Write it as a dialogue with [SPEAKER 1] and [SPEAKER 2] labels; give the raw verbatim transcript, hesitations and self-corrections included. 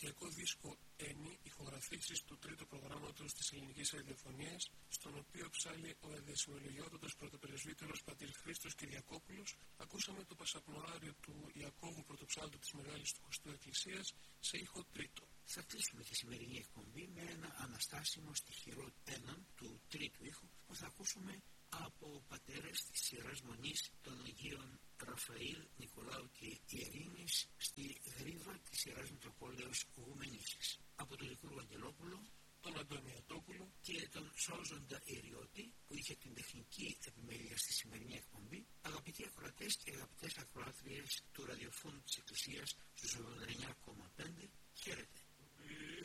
[SPEAKER 1] επιτυχιακό δίσκο «Ένι», ηχογραφήσεις του τρίτου προγράμματος της ελληνικής ραδιοφωνίας, στον οποίο ψάλλει ο εδεσιμολογιότατος πρωτοπρεσβύτερος πατήρ Χρήστος Κυριακόπουλος, ακούσαμε το Πασαπνοάριο του Ιακώβου Πρωτοψάλτου της Μεγάλης του Χωστού Εκκλησίας σε ήχο τρίτο.
[SPEAKER 2] Θα κλείσουμε τη σημερινή εκπομπή με ένα αναστάσιμο στοιχειρό τέναν του τρίτου ήχου που θα ακούσουμε από πατέρες της σειράς μονής των Αγίων Ραφαήλ, Νικολάου και Ιερίνης στη γρήβα της σειράς Μητροπόλεως Γουμενήσης. Από τον Λικούργο Αγγελόπουλο,
[SPEAKER 1] τον Αντωνιατόπουλο
[SPEAKER 2] και τον Σώζοντα Ιριώτη που είχε την τεχνική επιμέλεια στη σημερινή εκπομπή. Αγαπητοί ακροατές και αγαπητές ακροάτριες του ραδιοφώνου της Εκκλησίας στους ογδόντα εννιά κόμμα πέντε, χαίρετε.